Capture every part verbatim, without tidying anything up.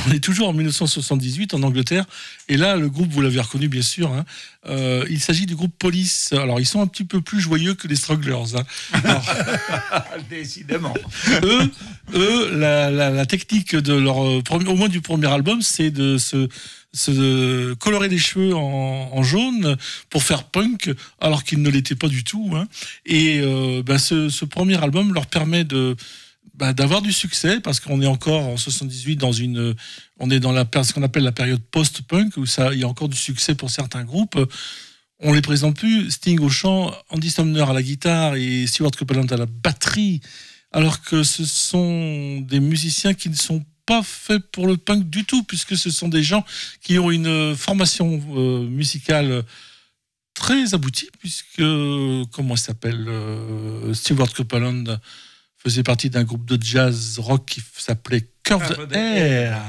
on est toujours en dix-neuf cent soixante-dix-huit en Angleterre. Et là, le groupe, vous l'avez reconnu bien sûr, hein, euh, il s'agit du groupe Police. Alors, ils sont un petit peu plus joyeux que les Strugglers. Hein. Alors, décidément. Eux, eux la, la, la technique de leur, au moins du premier album, c'est de se... se colorer les cheveux en, en jaune pour faire punk, alors qu'ils ne l'étaient pas du tout. Hein. Et euh, ben ce, ce premier album leur permet de, ben d'avoir du succès, parce qu'on est encore en soixante-dix-huit dans une, on est dans la, ce qu'on appelle la période post-punk, où ça, il y a encore du succès pour certains groupes. On les présente plus, Sting au chant, Andy Sumner à la guitare et Stewart Copeland à la batterie, alors que ce sont des musiciens qui ne sont pas fait pour le punk du tout, puisque ce sont des gens qui ont une formation euh, musicale très aboutie, puisque, comment il s'appelle, euh, Stewart Copeland faisait partie d'un groupe de jazz rock qui s'appelait Curved Air.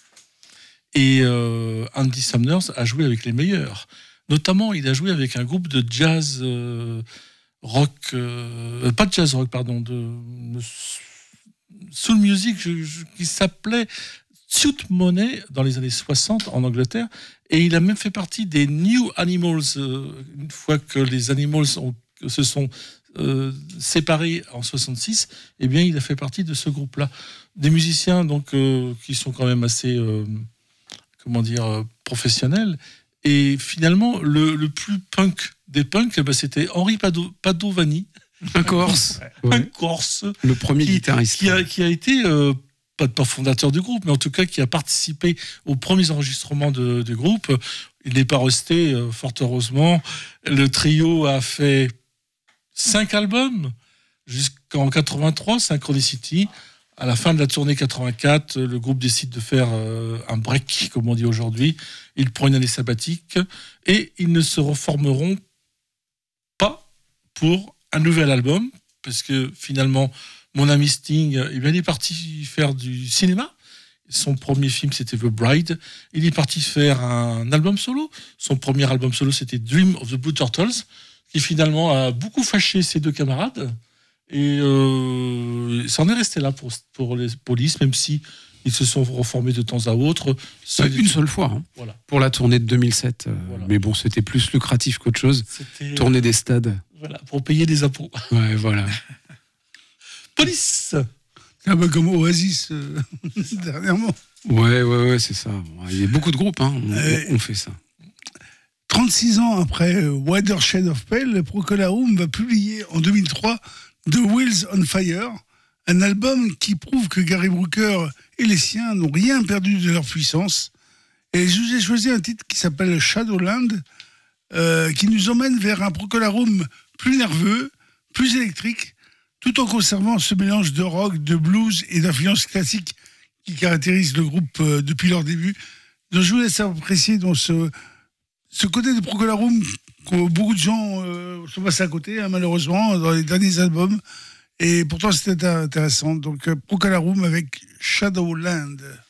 Et euh, Andy Sumner a joué avec les meilleurs. Notamment, il a joué avec un groupe de jazz euh, rock, euh, pas de jazz rock, pardon, de... de soul music je, je, qui s'appelait Suit Money dans les années soixante en Angleterre, et il a même fait partie des New Animals euh, une fois que les Animals ont, se sont euh, séparés en soixante-six. Eh bien, il a fait partie de ce groupe-là, des musiciens donc euh, qui sont quand même assez euh, comment dire euh, professionnels. Et finalement, le, le plus punk des punks, ben, c'était Henri Pado, Padovani. Un Corse. Ouais. Un Corse. Le premier qui, guitariste. Qui a, qui a été, euh, pas, pas fondateur du groupe, mais en tout cas qui a participé aux premiers enregistrements de, du groupe. Il n'est pas resté, euh, fort heureusement. Le trio a fait cinq albums jusqu'en quatre-vingt-trois, Synchronicity. À la fin de la tournée quatre-vingt-quatre, le groupe décide de faire euh, un break, comme on dit aujourd'hui. Ils prennent une année sabbatique et ils ne se reformeront pas pour un nouvel album, parce que finalement, mon ami Sting, eh bien, il est parti faire du cinéma. Son premier film, c'était The Bride. Il est parti faire un album solo. Son premier album solo, c'était Dream of the Blue Turtles, qui finalement a beaucoup fâché ses deux camarades. Et euh, ça en est resté là pour, pour les Police, même si ils se sont reformés de temps à autre. Ouais, une seule fois, hein, voilà. Pour la tournée de deux mille sept. Euh, voilà. Mais bon, c'était plus lucratif qu'autre chose. C'était, tourner des stades. Voilà, pour payer des impôts. Ouais, voilà. Police. Ah bah comme Oasis, euh, dernièrement. Ouais, ouais, ouais, c'est ça. Il y a beaucoup de groupes, hein, on, euh, on fait ça. trente-six ans après Wider Shade of Pale, Procol Harum va publier en deux mille trois The Wheels on Fire, un album qui prouve que Gary Brooker et les siens n'ont rien perdu de leur puissance. Et je vous ai choisi un titre qui s'appelle Shadowland, euh, qui nous emmène vers un Procol Harum plus nerveux, plus électrique, tout en conservant ce mélange de rock, de blues et d'influences classiques qui caractérise le groupe euh, depuis leur début. Donc je vous laisse apprécier donc, ce, ce côté de Procol Harum que beaucoup de gens euh, sont passés à côté, hein, malheureusement, dans les derniers albums. Et pourtant, c'était intéressant. Donc, Procol Harum avec Shadowland.